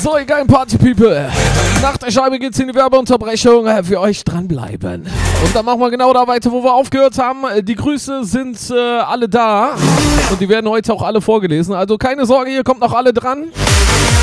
So, ihr geilen Party-People. Nach der Scheibe geht's in die Werbeunterbrechung. Für euch dranbleiben. Und dann machen wir genau da weiter, wo wir aufgehört haben. Die Grüße sind alle da. Und die werden heute auch alle vorgelesen. Also keine Sorge, hier kommt noch alle dran.